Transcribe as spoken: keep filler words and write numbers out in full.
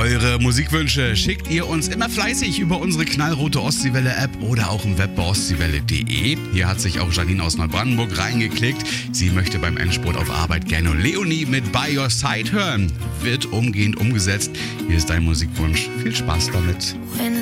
Eure Musikwünsche schickt ihr uns immer fleißig über unsere knallrote Ostseewelle-App oder auch im Web bei ostseewelle punkt de. Hier hat sich auch Janine aus Neubrandenburg reingeklickt. Sie möchte beim Endspurt auf Arbeit gerne Leonie mit By Your Side hören. Wird umgehend umgesetzt. Hier ist dein Musikwunsch. Viel Spaß damit. When